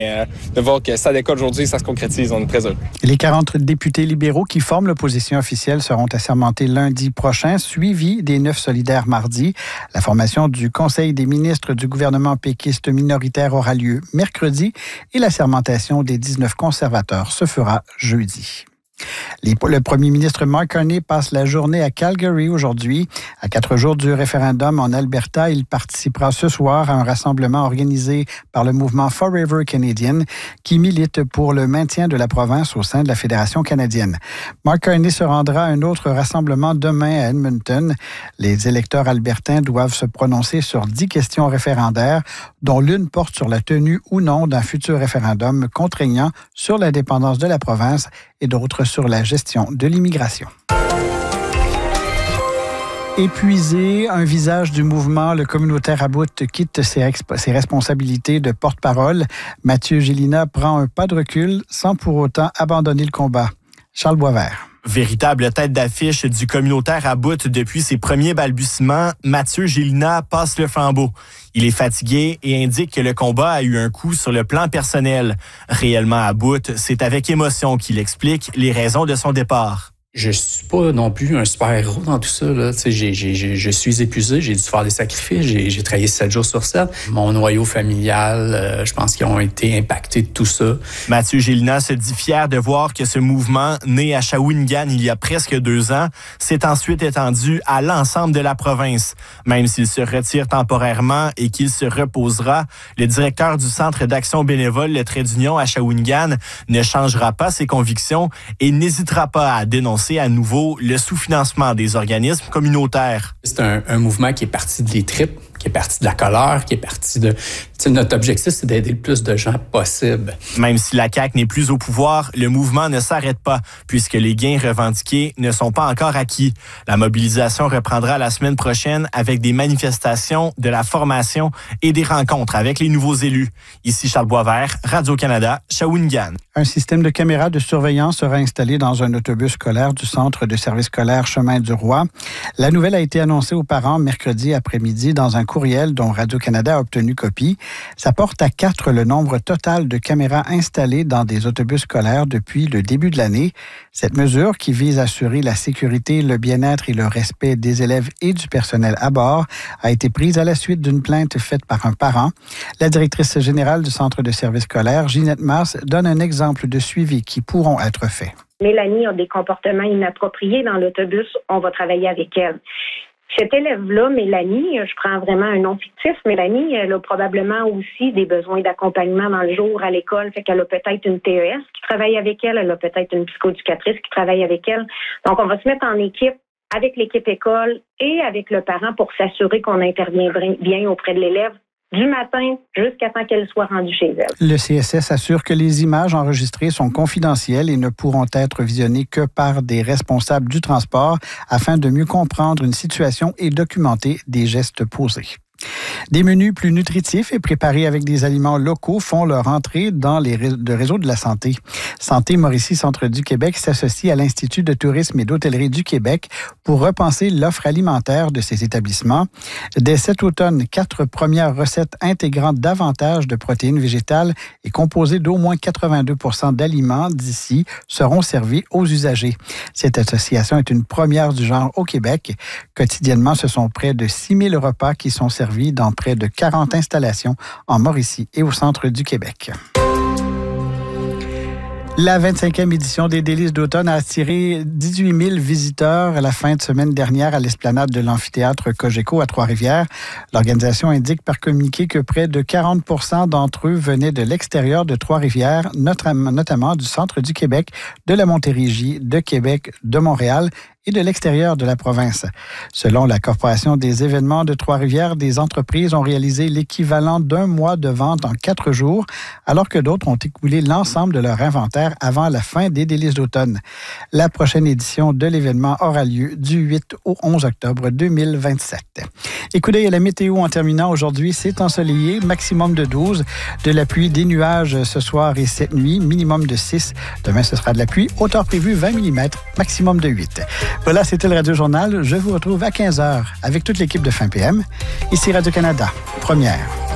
De voir que ça décolle aujourd'hui, ça se concrétise, on est très heureux. Les 40 députés libéraux qui forment l'opposition officielle seront assermentés lundi prochain, suivis des 9 solidaires mardi. La formation du Conseil des ministres du gouvernement péquiste minoritaire aura lieu mercredi et l'assermentation des 19 conservateurs se fera jeudi. Le premier ministre Mark Carney passe la journée à Calgary aujourd'hui. À 4 jours du référendum en Alberta, il participera ce soir à un rassemblement organisé par le mouvement Forever Canadian qui milite pour le maintien de la province au sein de la Fédération canadienne. Mark Carney se rendra à un autre rassemblement demain à Edmonton. Les électeurs albertains doivent se prononcer sur 10 questions référendaires, dont l'une porte sur la tenue ou non d'un futur référendum contraignant sur l'indépendance de la province et d'autres sur la gestion de l'immigration. Épuisé, un visage du mouvement, le communautaire à bout quitte ses responsabilités de porte-parole. Mathieu Gélina prend un pas de recul sans pour autant abandonner le combat. Charles Boisvert. Véritable tête d'affiche du communautaire à bout depuis ses premiers balbutiements, Mathieu Gélina passe le flambeau. Il est fatigué et indique que le combat a eu un coup sur le plan personnel. Réellement à bout, c'est avec émotion qu'il explique les raisons de son départ. Je suis pas non plus un super-héros dans tout ça. Là. Je suis épuisé, j'ai dû faire des sacrifices, j'ai travaillé 7 jours sur 7. Mon noyau familial, je pense qu'ils ont été impactés de tout ça. Mathieu Gélina se dit fier de voir que ce mouvement, né à Shawinigan il y a presque 2 ans, s'est ensuite étendu à l'ensemble de la province. Même s'il se retire temporairement et qu'il se reposera, le directeur du Centre d'action bénévole Le Trait d'Union à Shawinigan ne changera pas ses convictions et n'hésitera pas à dénoncer à nouveau le sous-financement des organismes communautaires. C'est un mouvement qui est parti des tripes, qui est parti de la colère, qui est parti de... Notre objectif, c'est d'aider le plus de gens possible. Même si la CAQ n'est plus au pouvoir, le mouvement ne s'arrête pas, puisque les gains revendiqués ne sont pas encore acquis. La mobilisation reprendra la semaine prochaine avec des manifestations, de la formation et des rencontres avec les nouveaux élus. Ici Charles Boisvert, Radio-Canada, Shawinigan. Un système de caméras de surveillance sera installé dans un autobus scolaire du Centre de service scolaire Chemin du Roi. La nouvelle a été annoncée aux parents mercredi après-midi dans un courriel dont Radio-Canada a obtenu copie. Ça porte à 4 le nombre total de caméras installées dans des autobus scolaires depuis le début de l'année. Cette mesure, qui vise à assurer la sécurité, le bien-être et le respect des élèves et du personnel à bord, a été prise à la suite d'une plainte faite par un parent. La directrice générale du Centre de service scolaire, Ginette Mars, donne un exemple de suivi qui pourront être faits. Mélanie a des comportements inappropriés dans l'autobus, on va travailler avec elle. Cette élève-là, Mélanie, je prends vraiment un nom fictif, Mélanie, elle a probablement aussi des besoins d'accompagnement dans le jour à l'école, fait qu'elle a peut-être une TES qui travaille avec elle, elle a peut-être une psychoéducatrice qui travaille avec elle. Donc, on va se mettre en équipe avec l'équipe école et avec le parent pour s'assurer qu'on intervient bien auprès de l'élève du matin jusqu'à temps qu'elle soit rendue chez elle. Le CSS assure que les images enregistrées sont confidentielles et ne pourront être visionnées que par des responsables du transport afin de mieux comprendre une situation et documenter des gestes posés. Des menus plus nutritifs et préparés avec des aliments locaux font leur entrée dans le réseau de la santé. Santé Mauricie Centre du Québec s'associe à l'Institut de tourisme et d'hôtellerie du Québec pour repenser l'offre alimentaire de ces établissements. Dès cet automne, 4 premières recettes intégrant davantage de protéines végétales et composées d'au moins 82% d'aliments d'ici seront servies aux usagers. Cette association est une première du genre au Québec. Quotidiennement, ce sont près de 6 000 repas qui sont servis dans près de 40 installations en Mauricie et au centre du Québec. La 25e édition des Délices d'automne a attiré 18 000 visiteurs à la fin de semaine dernière à l'esplanade de l'amphithéâtre Cogeco à Trois-Rivières. L'organisation indique par communiqué que près de 40% d'entre eux venaient de l'extérieur de Trois-Rivières, notamment du centre du Québec, de la Montérégie, de Québec, de Montréal et de l'extérieur de la province. Selon la Corporation des événements de Trois-Rivières, des entreprises ont réalisé l'équivalent d'1 mois de vente en 4 jours, alors que d'autres ont écoulé l'ensemble de leur inventaire avant la fin des Délices d'automne. La prochaine édition de l'événement aura lieu du 8 au 11 octobre 2027. Et coup d'œil à la météo en terminant. Aujourd'hui, c'est ensoleillé, maximum de 12. De la pluie, des nuages ce soir et cette nuit, minimum de 6. Demain, ce sera de la pluie, hauteur prévue 20 mm, maximum de 8. Voilà, c'était le Radio Journal. Je vous retrouve à 15h avec toute l'équipe de Fin PM. Ici Radio-Canada, première.